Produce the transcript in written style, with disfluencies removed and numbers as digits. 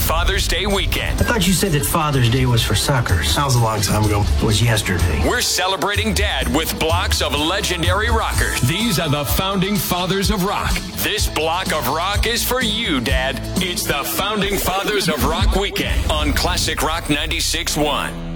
Father's Day weekend. I thought you said that Father's Day was for suckers. That was a long time ago. It was yesterday. We're celebrating Dad with blocks of legendary rockers. These are the founding fathers of rock. This block of rock is for you, Dad. It's the Founding Fathers of Rock weekend on Classic Rock 96.1.